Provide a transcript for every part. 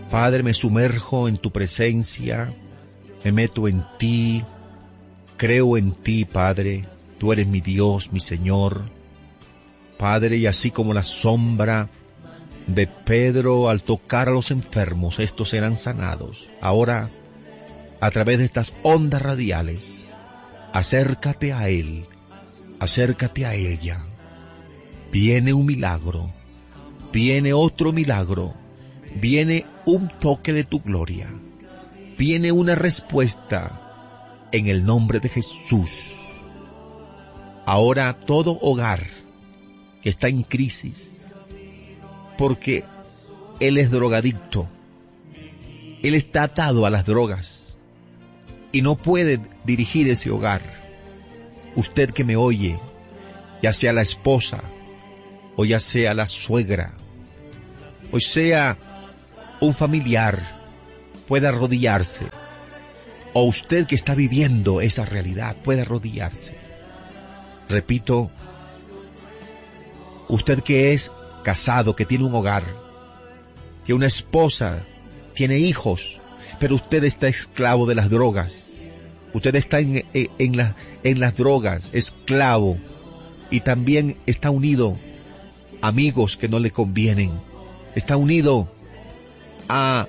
Padre, me sumerjo en tu presencia, me meto en ti, creo en ti, Padre. Tú eres mi Dios, mi Señor. Padre, y así como la sombra de Pedro al tocar a los enfermos, estos serán sanados. Ahora, a través de estas ondas radiales, acércate a Él, acércate a ella. Viene un milagro, viene otro milagro, viene un toque de tu gloria, viene una respuesta en el nombre de Jesús. Ahora todo hogar que está en crisis, porque él es drogadicto, él está atado a las drogas y no puede dirigir ese hogar. Usted que me oye, ya sea la esposa, o ya sea la suegra, o sea un familiar, puede arrodillarse, o usted que está viviendo esa realidad, puede arrodillarse. Repito, usted que es casado, que tiene un hogar, tiene una esposa, tiene hijos, pero usted está esclavo de las drogas. Usted está en las drogas, esclavo, y también está unido a amigos que no le convienen. Está unido al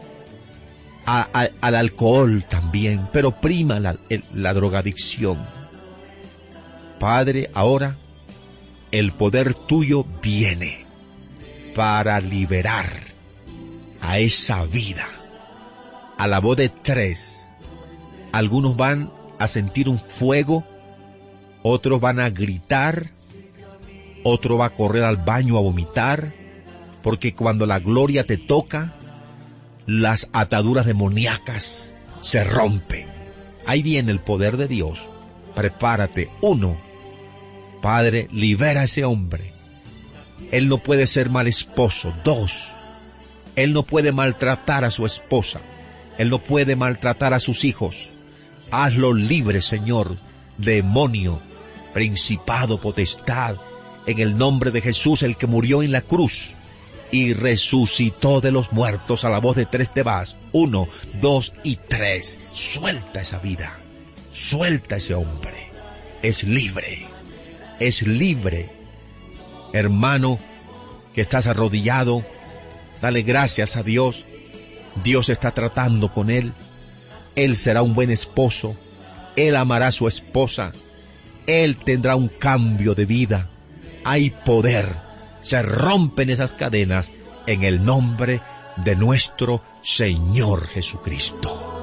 alcohol también, pero prima la drogadicción. Padre, ahora el poder tuyo viene para liberar a esa vida. A la voz de 3, algunos van a sentir un fuego, otros van a gritar, otro va a correr al baño a vomitar, porque cuando la gloria te toca, las ataduras demoníacas se rompen. Ahí viene el poder de Dios. Prepárate. 1, Padre, libera a ese hombre. Él no puede ser mal esposo. 2, él no puede maltratar a su esposa. Él no puede maltratar a sus hijos. Hazlo libre, Señor, demonio, principado, potestad, en el nombre de Jesús, el que murió en la cruz y resucitó de los muertos. A la voz de 3 te vas. 1, 2 y 3. Suelta esa vida. Suelta ese hombre. Es libre. Es libre. Hermano, que estás arrodillado, dale gracias a Dios. Dios está tratando con él. Él será un buen esposo. Él amará a su esposa. Él tendrá un cambio de vida. Hay poder. Se rompen esas cadenas en el nombre de nuestro Señor Jesucristo.